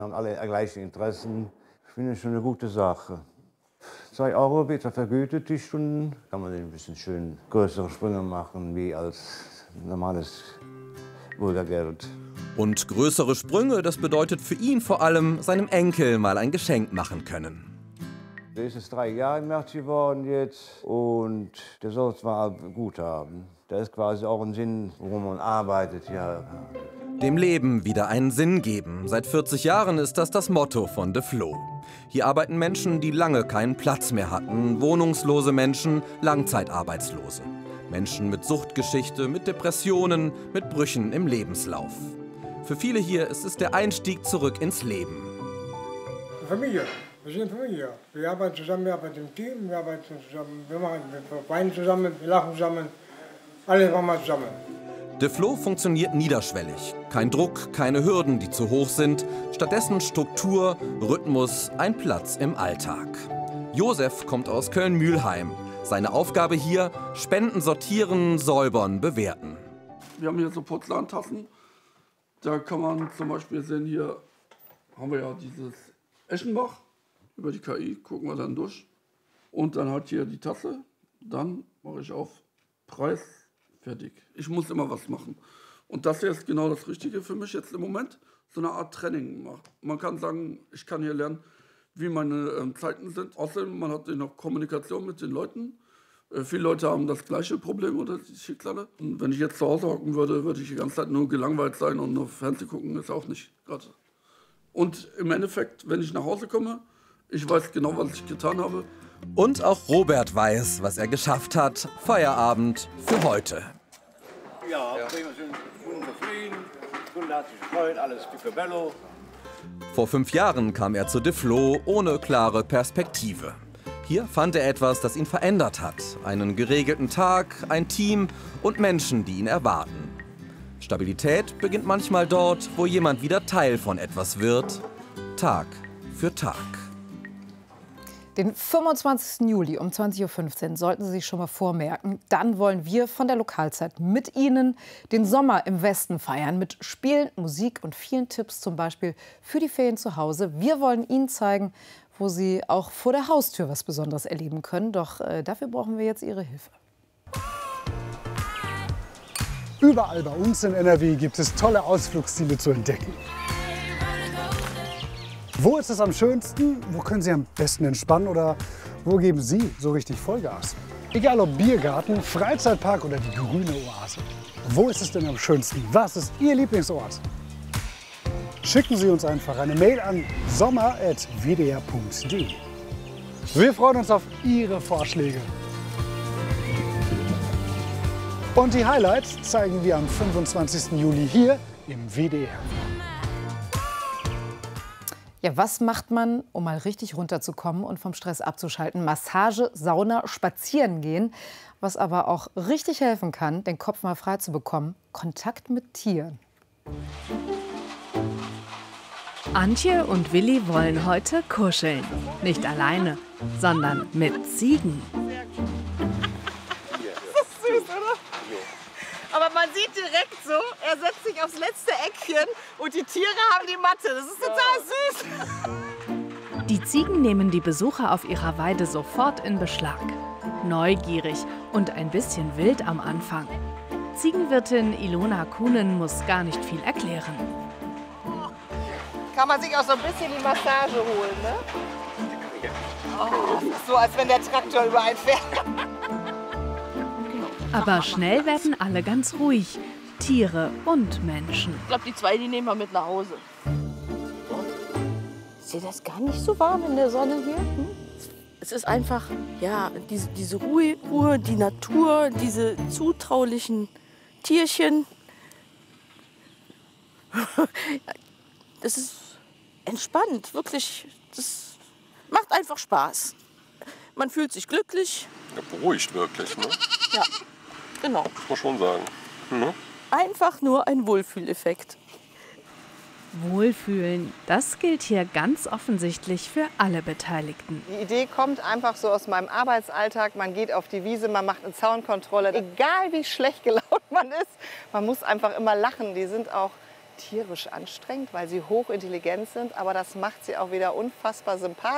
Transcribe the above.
Haben alle gleiche Interessen. Ich finde schon eine gute Sache. 2 Euro wird vergütet die Stunden. Kann man ein bisschen schön größere Sprünge machen wie als normales Bürgergeld. Und größere Sprünge, das bedeutet für ihn vor allem, seinem Enkel mal ein Geschenk machen können. Der ist jetzt 3 Jahre im März geworden jetzt und der soll es mal gut haben. Da ist quasi auch ein Sinn, worum man arbeitet. Ja. Dem Leben wieder einen Sinn geben. Seit 40 Jahren ist das Motto von De Flo. Hier arbeiten Menschen, die lange keinen Platz mehr hatten. Wohnungslose Menschen, Langzeitarbeitslose. Menschen mit Suchtgeschichte, mit Depressionen, mit Brüchen im Lebenslauf. Für viele hier ist es der Einstieg zurück ins Leben. Familie. Wir sind Familie. Wir arbeiten zusammen, wir arbeiten im Team, wir arbeiten zusammen, wir weinen zusammen, wir lachen zusammen. Alles machen wir zusammen. De Flo funktioniert niederschwellig. Kein Druck, keine Hürden, die zu hoch sind. Stattdessen Struktur, Rhythmus, ein Platz im Alltag. Josef kommt aus Köln-Mühlheim. Seine Aufgabe hier: Spenden sortieren, säubern, bewerten. Wir haben hier so Porzellantassen. Da kann man zum Beispiel sehen, hier haben wir ja dieses Eschenbach. Über die KI gucken wir dann durch. Und dann hat hier die Tasse. Dann mache ich auf Preis, fertig. Ich muss immer was machen. Und das hier ist genau das Richtige für mich jetzt im Moment. So eine Art Training. Man kann sagen, ich kann hier lernen, wie meine Zeiten sind. Außerdem, man hat noch Kommunikation mit den Leuten. Viele Leute haben das gleiche Problem oder die Schicksale. Und wenn ich jetzt zu Hause hocken würde, würde ich die ganze Zeit nur gelangweilt sein und nur Fernsehen gucken, ist auch nicht gerade. Und im Endeffekt, wenn ich nach Hause komme, ich weiß genau, was ich getan habe. Und auch Robert weiß, was er geschafft hat. Feierabend für heute. Ja, wir sind zufrieden. Kunde hat sich gefreut, alles picobello. Vor 5 Jahren kam er zu De Flo ohne klare Perspektive. Hier fand er etwas, das ihn verändert hat. Einen geregelten Tag, ein Team und Menschen, die ihn erwarten. Stabilität beginnt manchmal dort, wo jemand wieder Teil von etwas wird. Tag für Tag. Den 25. Juli um 20:15 Uhr sollten Sie sich schon mal vormerken. Dann wollen wir von der Lokalzeit mit Ihnen den Sommer im Westen feiern. Mit Spielen, Musik und vielen Tipps, zum Beispiel für die Ferien zu Hause. Wir wollen Ihnen zeigen, wo Sie auch vor der Haustür was Besonderes erleben können. Doch dafür brauchen wir jetzt Ihre Hilfe. Überall bei uns in NRW gibt es tolle Ausflugsziele zu entdecken. Wo ist es am schönsten? Wo können Sie am besten entspannen? Oder wo geben Sie so richtig Vollgas? Egal ob Biergarten, Freizeitpark oder die grüne Oase. Wo ist es denn am schönsten? Was ist Ihr Lieblingsort? Schicken Sie uns einfach eine Mail an sommer@wdr.de. Wir freuen uns auf Ihre Vorschläge. Und die Highlights zeigen wir am 25. Juli hier im WDR. Ja, was macht man, um mal richtig runterzukommen und vom Stress abzuschalten? Massage, Sauna, spazieren gehen. Was aber auch richtig helfen kann, den Kopf mal frei zu bekommen: Kontakt mit Tieren. Antje und Willi wollen heute kuscheln. Nicht alleine, sondern mit Ziegen. Das ist süß, oder? Aber man sieht direkt so, er setzt sich aufs letzte Eckchen und die Tiere haben die Matte. Das ist total süß. Die Ziegen nehmen die Besucher auf ihrer Weide sofort in Beschlag. Neugierig und ein bisschen wild am Anfang. Ziegenwirtin Ilona Kuhnen muss gar nicht viel erklären. Kann man sich auch so ein bisschen die Massage holen, ne? Oh, so als wenn der Traktor über einen fährt. Aber schnell werden alle ganz ruhig. Tiere und Menschen. Ich glaube, die 2, die nehmen wir mit nach Hause. Ist dir das gar nicht so warm in der Sonne hier? Hm? Es ist einfach, ja, diese Ruhe, die Natur, diese zutraulichen Tierchen. Das ist entspannt, wirklich. Das macht einfach Spaß. Man fühlt sich glücklich. Ja, beruhigt wirklich, ne? Ja, genau. Muss man schon sagen. Ne? Einfach nur ein Wohlfühleffekt. Wohlfühlen, das gilt hier ganz offensichtlich für alle Beteiligten. Die Idee kommt einfach so aus meinem Arbeitsalltag. Man geht auf die Wiese, man macht eine Zaunkontrolle. Egal wie schlecht gelaunt man ist, man muss einfach immer lachen. Die sind auch tierisch anstrengend, weil sie hochintelligent sind, aber das macht sie auch wieder unfassbar sympathisch.